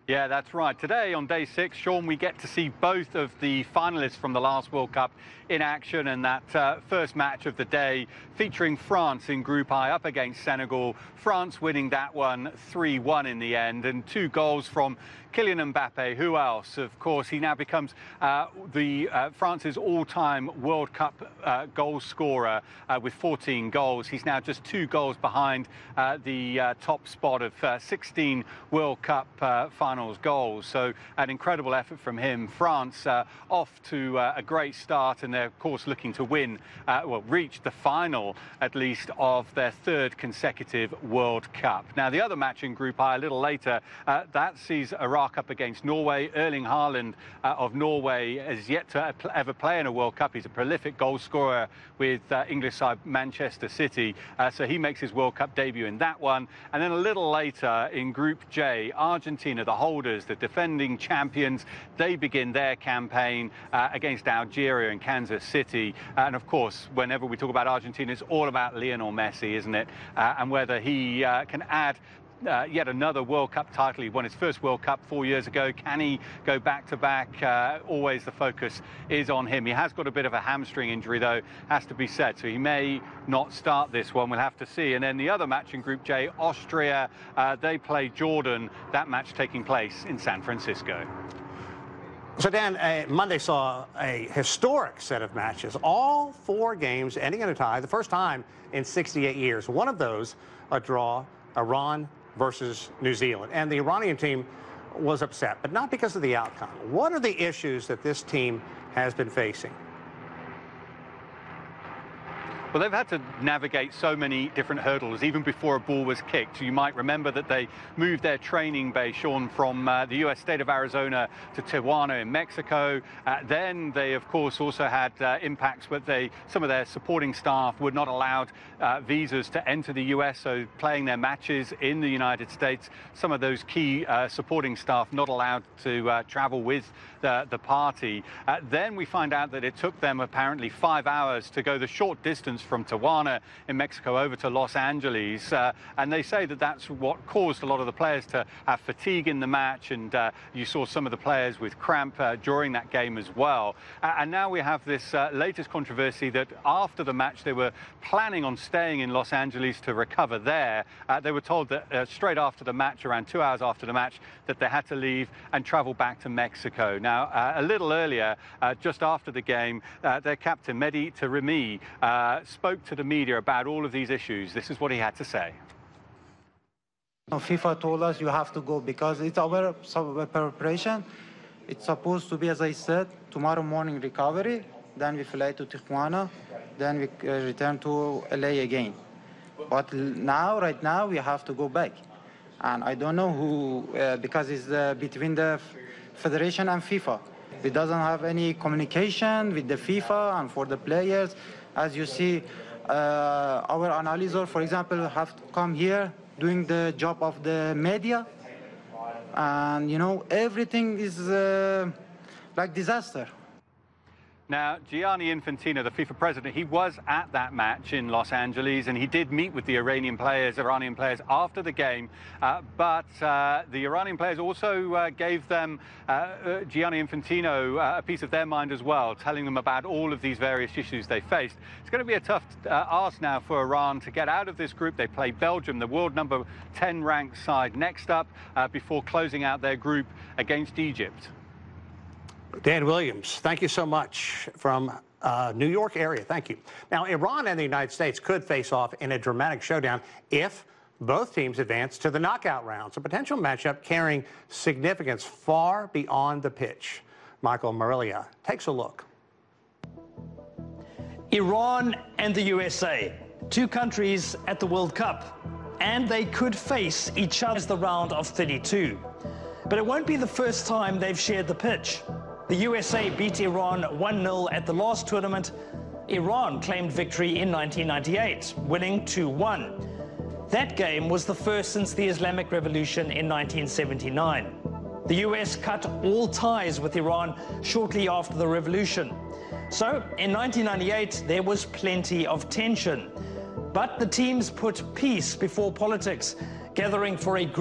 Yeah, that's right. Today on day 6, Sean, we get to see both of the finalists from the last World Cup in action, and that first match of the day featuring France in Group I up against Senegal. France winning that one 3-1 in the end, and 2 goals from Kylian Mbappe. Who else? Of course, he now becomes France's all-time World Cup goal scorer with 14 goals. He's now just 2 goals behind the top spot of 16 World Cup finals goals. So an incredible effort from him. France off to a great start, and they're of course looking to win, reach the final at least of their 3rd consecutive World Cup. Now the other match in Group I a little later, that sees Iraq up against Norway. Erling Haaland of Norway has yet to ever play in a World Cup. He's a prolific goal scorer with English side Manchester City, so he makes his World Cup debut in that one. And then a little later in Group J, Argentina, the holders, the defending champions, they begin their campaign against Algeria and Kansas City. And of course, whenever we talk about Argentina, it's all about Lionel Messi, isn't it? And whether he can add yet another World Cup title. He won his first World Cup 4 years ago. Can he go back-to-back? Always the focus is on him. He has got a bit of a hamstring injury, though, has to be said, so he may not start this one. We'll have to see. And then the other match in Group J, Austria, they play Jordan. That match taking place in San Francisco. So, Dan, Monday saw a historic set of matches. All 4 games ending in a tie, the first time in 68 years. One of those, a draw, Iran versus New Zealand. And the Iranian team was upset, but not because of the outcome. What are the issues that this team has been facing? Well, they've had to navigate so many different hurdles, even before a ball was kicked. You might remember that they moved their training base, Sean, from the U.S. state of Arizona to Tijuana in Mexico. Then they, of course, also had impacts, but some of their supporting staff were not allowed visas to enter the U.S., so playing their matches in the United States. Some of those key supporting staff not allowed to travel with the party. Then we find out that it took them apparently 5 hours to go the short distance from Tijuana in Mexico over to Los Angeles, and they say that that's what caused a lot of the players to have fatigue in the match, and you saw some of the players with cramp during that game as well. And now we have this latest controversy that after the match they were planning on staying in Los Angeles to recover there. They were told that straight after the match, around 2 hours after the match, that they had to leave and travel back to Mexico. Now, a little earlier, just after the game, their captain, Mehdi Taremi, spoke to the media about all of these issues. This is what he had to say. FIFA told us you have to go because it's our preparation. It's supposed to be, as I said, tomorrow morning recovery, then we fly to Tijuana, then we return to LA again. But now, right now, we have to go back. And I don't know who, because it's between the Federation and FIFA. It doesn't have any communication with the FIFA and for the players. As you see, our analyzer, for example, have to come here doing the job of the media. And, you know, everything is like disaster. Now, Gianni Infantino, the FIFA president, he was at that match in Los Angeles, and he did meet with the Iranian players after the game. But the Iranian players also gave them, Gianni Infantino, a piece of their mind as well, telling them about all of these various issues they faced. It's going to be a tough ask now for Iran to get out of this group. They play Belgium, the world number 10 ranked side, next up before closing out their group against Egypt. Dan Williams, thank you so much from New York area. Thank you. Now, Iran and the United States could face off in a dramatic showdown if both teams advance to the knockout rounds, a potential matchup carrying significance far beyond the pitch. Michael Marilia takes a look. Iran and the USA, 2 countries at the World Cup, and they could face each other as the round of 32. But it won't be the first time they've shared the pitch. The USA beat Iran 1-0 at the last tournament. Iran claimed victory in 1998, winning 2-1. That game was the first since the Islamic Revolution in 1979. The US cut all ties with Iran shortly after the revolution. So, in 1998, there was plenty of tension. But the teams put peace before politics, gathering for a